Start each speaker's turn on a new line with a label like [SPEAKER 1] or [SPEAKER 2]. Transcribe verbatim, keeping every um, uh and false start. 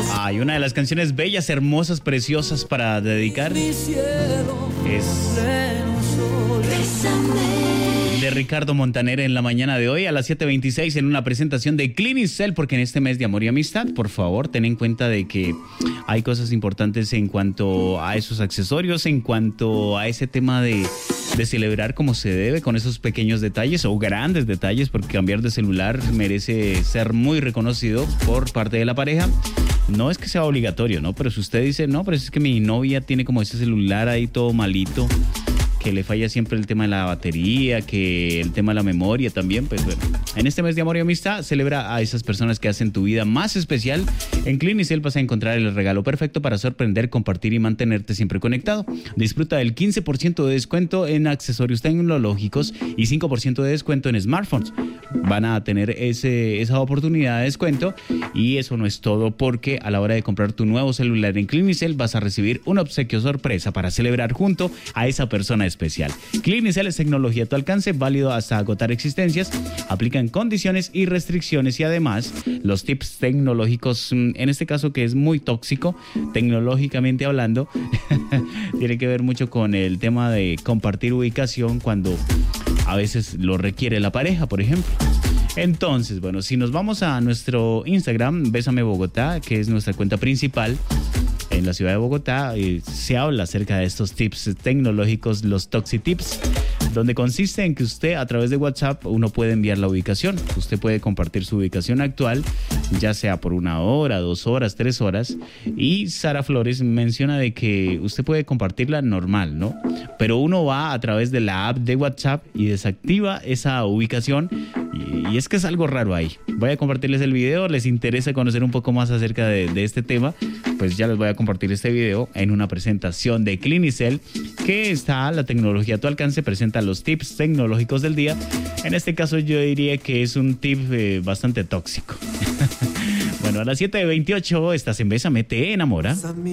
[SPEAKER 1] Hay una de las canciones bellas, hermosas, preciosas para dedicar. Es de Ricardo Montaner en la mañana de hoy a las siete veintiséis en una presentación de Clinicel, porque en este mes de amor y amistad, por favor, ten en cuenta de que hay cosas importantes en cuanto a esos accesorios, en cuanto a ese tema de, de celebrar como se debe, con esos pequeños detalles o grandes detalles, porque cambiar de celular merece ser muy reconocido por parte de la pareja. No es que sea obligatorio, ¿no? Pero si usted dice, no, pero es que mi novia tiene como ese celular ahí todo malito, que le falla siempre el tema de la batería, que el tema de la memoria también, pues bueno, en este mes de amor y amistad, celebra a esas personas que hacen tu vida más especial. En Clinicel vas a encontrar el regalo perfecto para sorprender, compartir y mantenerte siempre conectado. Disfruta del quince por ciento de descuento en accesorios tecnológicos y cinco por ciento de descuento en smartphones. Van a tener ese, esa oportunidad de descuento, y eso no es todo, porque a la hora de comprar tu nuevo celular en Clinicel vas a recibir un obsequio sorpresa para celebrar junto a esa persona especial. Clinicel es tecnología a tu alcance, válido hasta agotar existencias, aplican condiciones y restricciones, y además los tips tecnológicos, en este caso que es muy tóxico tecnológicamente hablando, tiene que ver mucho con el tema de compartir ubicación cuando a veces lo requiere la pareja, por ejemplo. Entonces, bueno, si nos vamos a nuestro Instagram, Bésame Bogotá, que es nuestra cuenta principal en la ciudad de Bogotá, eh, se habla acerca de estos tips tecnológicos, los Toxi Tips, donde consiste en que usted a través de WhatsApp uno puede enviar la ubicación. Usted puede compartir su ubicación actual, ya sea por una hora, dos horas, tres horas. Y Sara Flores menciona de que usted puede compartirla normal, ¿no? Pero uno va a través de la app de WhatsApp y desactiva esa ubicación. Y, y es que es algo raro ahí. Voy a compartirles el video. ¿Les interesa conocer un poco más acerca de, de este tema? Pues ya les voy a compartir este video en una presentación de Clinicel, que está la tecnología a tu alcance, presenta los tips tecnológicos del día. En este caso yo diría que es un tip eh, bastante tóxico. Bueno, a las siete veintiocho estás en Bésame, te enamora.